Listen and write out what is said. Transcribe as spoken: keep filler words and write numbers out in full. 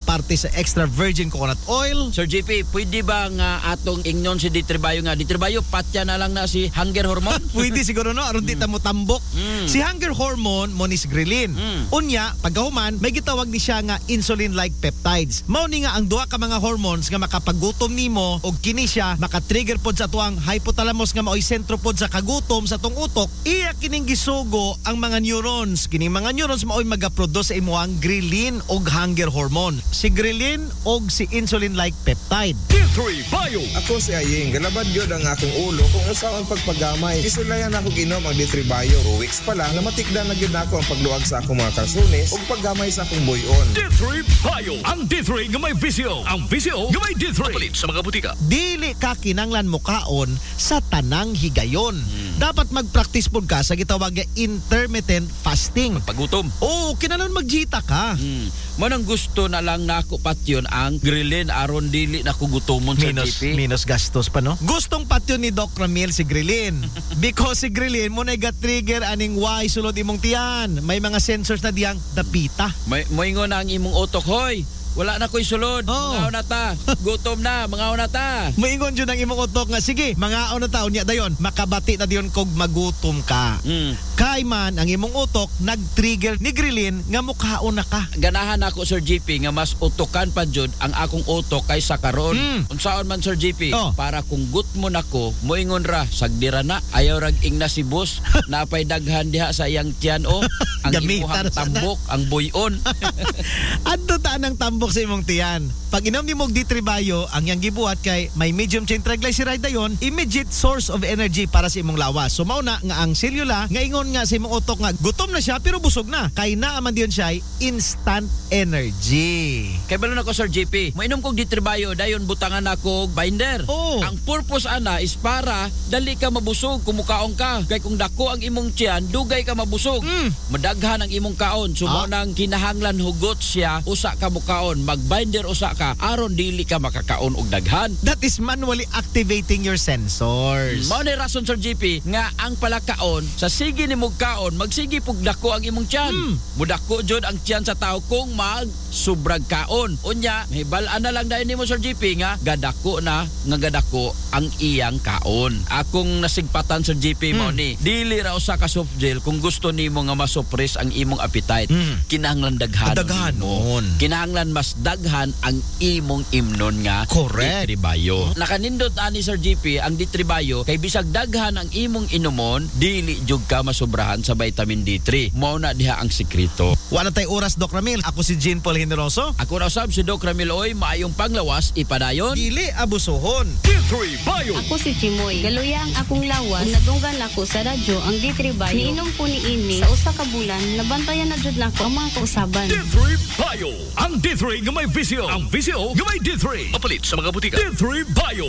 aparte sa extra virgin coconut oil. Sir J P, pwede ba nga atong ingnon si Ditribayo nga? Ditribayo, patya na lang na si hunger hormone? Pwede siguro no, aron di ta mo tambok. Mm. Si hunger hormone mo ni ghrelin. Mm. Unya, pagkahuman, may gitawag ni siya nga insulin-like peptides. Mao ni nga ang duha ka mga hormones nga makapagutom nimo og kini siya maka-trigger pod sa tuang hypothalamus nga maoy sentro pod sa kagutom sa tong utok. Iya kining gisugo ang mga neurons. Kining mga neurons maoy magaproduce sa imuhang ghrelin og hunger hormone. Si ghrelin og si insulin-like peptide. Ditribayo. Ako si Aying, galabad yun ang akong ulo kung usaon pagpagamay. Isulayan ako ginom ang Ditribayo. Two weeks pa lang na matikda na yun ako ang pagluag sa akong mga kalsunis ug paggamay sa akong buyon. Ditribayo. Ang D three nga may visyo. Ang visyo nga may D three. Papalit sa mga butika. Dili ka kinanglan mukaon sa tanang higayon. Hmm. Dapat mag-practice pod ka sa gitawag nga intermittent fasting. Pagutom. Oo, kinahanglan magjita ka. Hmm. Manang gusto na lang nako patyon ang ghrelin aron dili na kugutomon sa Minus, J P. minus gastos pa, no? Gustong patyon ni Doc Ramil si ghrelin. Because si ghrelin mo na ga-trigger aning why sulod imong tiyan. May mga sensors na diyang dapita. May moingon na ang imong utok, hoy. Wala na ko'y sulod. Oh. Mga na ta. Gutom na. Mga na ta. Maingon dyan ang imong utok nga, sige, mga na taon niya dayon, makabati na diyon kog magutom ka. Mm. Kay man, ang imong utok, nag-trigger ni ghrelin nga mukhaon na ka. Ganahan ako, Sir J P, nga mas utokan pa jud ang akong utok kaysa karon. Mm. Unsaon man, Sir J P, Oh. para kung gutmon ako, moingon ra, sagdira na, ayaw rag ing na si boss, napay daghan diha sa iyang tiyan o, ang Gamitan imuhang sana. tambok, ang buyon. Adto taan ang tambok sa imong tiyan. Pag inom ni mog Ditribayo, ang yang gibuhat kay may medium chain triglyceride dayon, immediate source of energy para sa imong lawas. So mao na nga ang selula nga ingon nga sa imong utok nga gutom na siya pero busog na. Kay naa man diyon siya instant energy. Kay balon ako, Sir J P, mainom kog Ditribayo, dayon butangan ako og binder. Oo. Ang purpose ana is para dali ka mabusog, kumukaon ka. Kay kung dako ang imong tiyan, dugay ka mabusog. Mm. Madaghan ang imong kaon. So Ah. mao nang kinahanglan hugot siya, usa ka mukaon, magbinder usa ka aron dili ka makakaon og daghan. That is manually activating your sensors. Mao ni rason, Sir J P, nga ang palakaon sa sige ni mong kaon, magsige pug dako ang imong tiyan. Mm. Mudako jud ang tiyan sa tao kung mag subrag kaon. Unya, hibal-an na lang dahil nimo, Sir J P, nga gadako na nga gadako ang iyang kaon. Akong nasigpatan, Sir J P, Mm. mao ni dili ra usa ka soft gel kung gusto nimo nga masuppress ang imong appetite. Mm. Kinahanglan daghan. Daghanon. Kinahanglan mas daghan ang imong imnon nga Correct. Ditribayo. Nakanindot ani, Sir J P, ang Ditribayo kay bisag daghan ang imong inumon, dili jud ka masubrahan sa vitamin D three. Mao na diha ang sekreto. Wala tay oras, Doc Ramil. Ako si Jean Paul Generoso. Ako ra sab si Doc Ramil Oy, maayong panglawas ipadayon. Dili abusohon. Ditribayo. Ako si Chimoy. Galuya ang akong lawas. Nadunggan ako sa radyo ang Ditribayo. Niinom ko ni ini sa usa ka bulan. Nabantayan na jud nako ang mga kausaban. Ditribayo. Ang D three nga may visyo. Ang visyo nga may D three. Papalit sa mga butika. Ditribayo.